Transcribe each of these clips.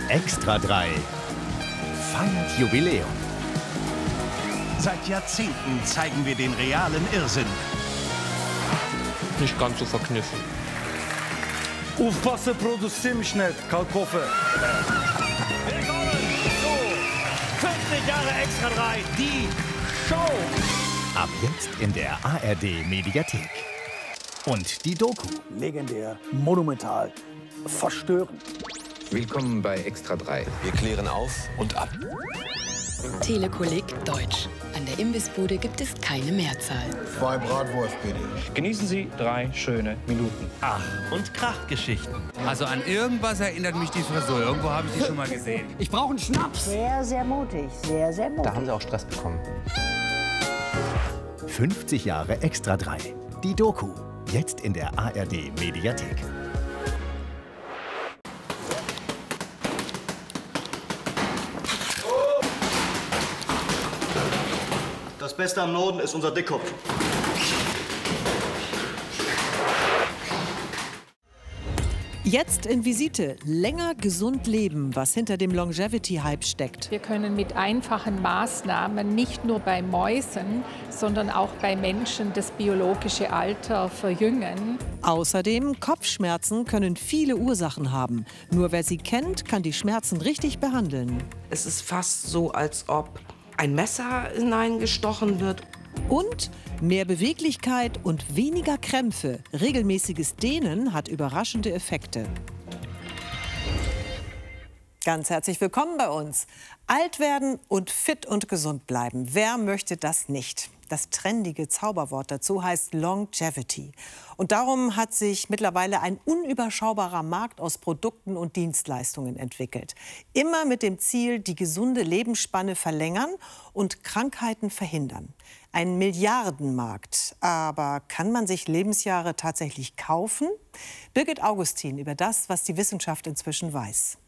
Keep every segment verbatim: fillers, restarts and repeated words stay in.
Extra drei feiert Jubiläum. Seit Jahrzehnten zeigen wir den realen Irrsinn. Nicht ganz so verkniffen. Aufpassen, produziere mich nicht, Kalkofe. Willkommen zu fünfzig Jahre Extra drei, die Show. Ab jetzt in der A R D-Mediathek. Und die Doku. Legendär, monumental, verstörend. Willkommen bei Extra drei. Wir klären auf und ab. Telekolleg Deutsch. An der Imbissbude gibt es keine Mehrzahl. Zwei Bratwurst, bitte. Genießen Sie drei schöne Minuten. Ach, und Krachgeschichten. Also an irgendwas erinnert mich die Frisur. Irgendwo habe ich die schon mal gesehen. Ich brauche einen Schnaps. Sehr, sehr mutig, sehr, sehr mutig. Da haben Sie auch Stress bekommen. fünfzig Jahre Extra drei. Die Doku. Jetzt in der A R D-Mediathek. Das Beste am Norden ist unser Dickkopf. Jetzt in Visite. Länger gesund leben, was hinter dem Longevity-Hype steckt. Wir können mit einfachen Maßnahmen nicht nur bei Mäusen, sondern auch bei Menschen das biologische Alter verjüngen. Außerdem, Kopfschmerzen können viele Ursachen haben. Nur wer sie kennt, kann die Schmerzen richtig behandeln. Es ist fast so, als ob ein Messer hineingestochen wird. Und mehr Beweglichkeit und weniger Krämpfe. Regelmäßiges Dehnen hat überraschende Effekte. Ganz herzlich willkommen bei uns. Alt werden und fit und gesund bleiben. Wer möchte das nicht? Das trendige Zauberwort dazu heißt Longevity. Und darum hat sich mittlerweile ein unüberschaubarer Markt aus Produkten und Dienstleistungen entwickelt. Immer mit dem Ziel, die gesunde Lebensspanne verlängern und Krankheiten verhindern. Ein Milliardenmarkt. Aber kann man sich Lebensjahre tatsächlich kaufen? Birgit Augustin über das, was die Wissenschaft inzwischen weiß.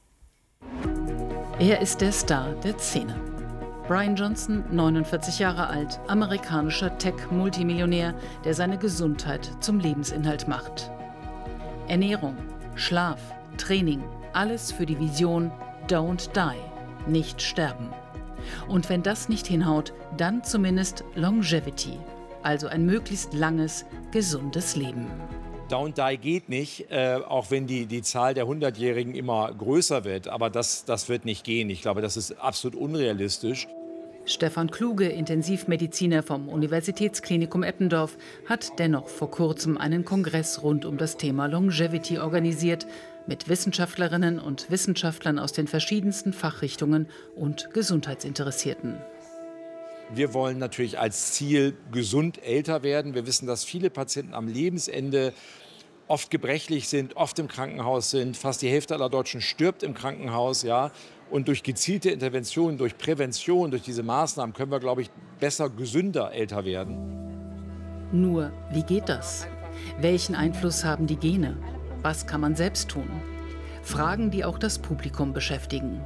Er ist der Star der Szene. Brian Johnson, neunundvierzig Jahre alt, amerikanischer Tech-Multimillionär, der seine Gesundheit zum Lebensinhalt macht. Ernährung, Schlaf, Training, alles für die Vision Don't Die, nicht sterben. Und wenn das nicht hinhaut, dann zumindest Longevity, also ein möglichst langes, gesundes Leben. Don't Die geht nicht, äh, auch wenn die, die Zahl der hundertjährigen immer größer wird. Aber das, das wird nicht gehen. Ich glaube, das ist absolut unrealistisch. Stefan Kluge, Intensivmediziner vom Universitätsklinikum Eppendorf, hat dennoch vor kurzem einen Kongress rund um das Thema Longevity organisiert, mit Wissenschaftlerinnen und Wissenschaftlern aus den verschiedensten Fachrichtungen und Gesundheitsinteressierten. Wir wollen natürlich als Ziel gesund älter werden. Wir wissen, dass viele Patienten am Lebensende oft gebrechlich sind, oft im Krankenhaus sind. Fast die Hälfte aller Deutschen stirbt im Krankenhaus. Ja? Und durch gezielte Interventionen, durch Prävention, durch diese Maßnahmen können wir, glaube ich, besser, gesünder älter werden. Nur, wie geht das? Welchen Einfluss haben die Gene? Was kann man selbst tun? Fragen, die auch das Publikum beschäftigen.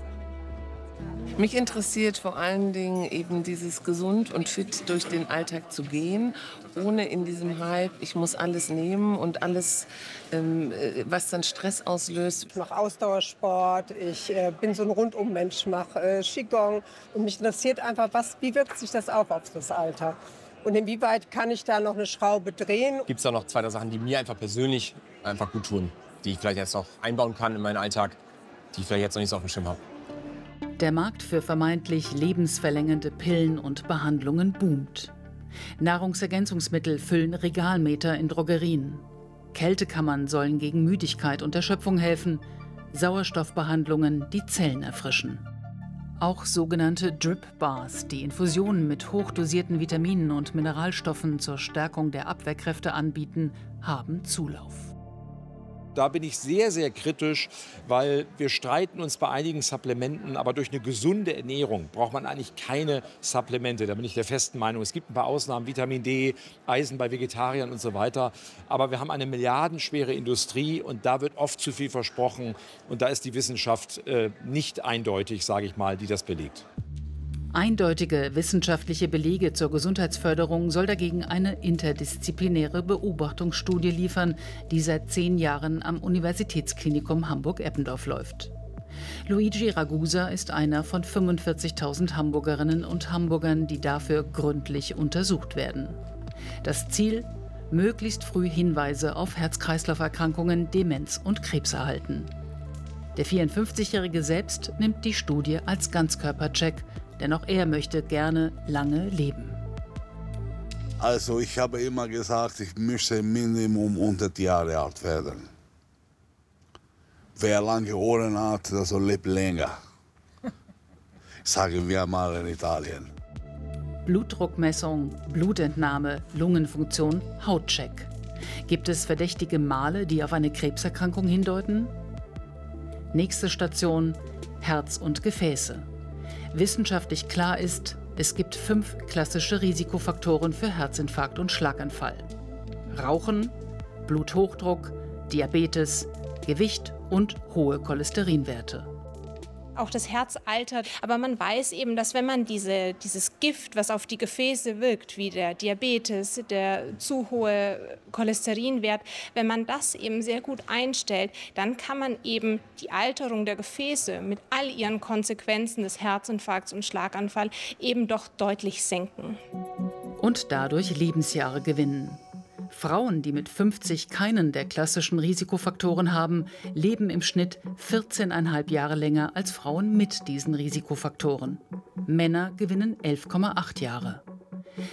Mich interessiert vor allen Dingen eben dieses gesund und fit durch den Alltag zu gehen, ohne in diesem Hype, ich muss alles nehmen und alles, ähm, was dann Stress auslöst. Ich mache Ausdauersport, ich äh, bin so ein Rundummensch, mache äh, Qigong und mich interessiert einfach, was, wie wirkt sich das auf auf das Alter? Und inwieweit kann ich da noch eine Schraube drehen? Gibt es da noch zwei, drei Sachen, die mir einfach persönlich einfach gut tun, die ich vielleicht jetzt noch einbauen kann in meinen Alltag, die ich vielleicht jetzt noch nicht so auf dem Schirm habe? Der Markt für vermeintlich lebensverlängernde Pillen und Behandlungen boomt. Nahrungsergänzungsmittel füllen Regalmeter in Drogerien. Kältekammern sollen gegen Müdigkeit und Erschöpfung helfen. Sauerstoffbehandlungen die Zellen erfrischen. Auch sogenannte Drip-Bars, die Infusionen mit hochdosierten Vitaminen und Mineralstoffen zur Stärkung der Abwehrkräfte anbieten, haben Zulauf. Da bin ich sehr, sehr kritisch, weil wir streiten uns bei einigen Supplementen, aber durch eine gesunde Ernährung braucht man eigentlich keine Supplemente. Da bin ich der festen Meinung. Es gibt ein paar Ausnahmen, Vitamin D, Eisen bei Vegetariern und so weiter. Aber wir haben eine milliardenschwere Industrie und da wird oft zu viel versprochen. Und da ist die Wissenschaft äh, nicht eindeutig, sage ich mal, die das belegt. Eindeutige wissenschaftliche Belege zur Gesundheitsförderung soll dagegen eine interdisziplinäre Beobachtungsstudie liefern, die seit zehn Jahren am Universitätsklinikum Hamburg-Eppendorf läuft. Luigi Ragusa ist einer von fünfundvierzigtausend Hamburgerinnen und Hamburgern, die dafür gründlich untersucht werden. Das Ziel: möglichst früh Hinweise auf Herz-Kreislauf-Erkrankungen, Demenz und Krebs erhalten. Der vierundfünfzigjährige selbst nimmt die Studie als Ganzkörpercheck, denn auch er möchte gerne lange leben. Also ich habe immer gesagt, ich möchte Minimum hundert Jahre alt werden. Wer lange Ohren hat, also lebt länger. Sagen wir mal in Italien. Blutdruckmessung, Blutentnahme, Lungenfunktion, Hautcheck. Gibt es verdächtige Male, die auf eine Krebserkrankung hindeuten? Nächste Station: Herz und Gefäße. Wissenschaftlich klar ist, es gibt fünf klassische Risikofaktoren für Herzinfarkt und Schlaganfall: Rauchen, Bluthochdruck, Diabetes, Gewicht und hohe Cholesterinwerte. Auch das Herz altert, aber man weiß eben, dass wenn man diese, dieses Gift, was auf die Gefäße wirkt, wie der Diabetes, der zu hohe Cholesterinwert, wenn man das eben sehr gut einstellt, dann kann man eben die Alterung der Gefäße mit all ihren Konsequenzen des Herzinfarkts und Schlaganfall eben doch deutlich senken. Und dadurch Lebensjahre gewinnen. Frauen, die mit fünfzig keinen der klassischen Risikofaktoren haben, leben im Schnitt vierzehn Komma fünf Jahre länger als Frauen mit diesen Risikofaktoren. Männer gewinnen elf Komma acht Jahre.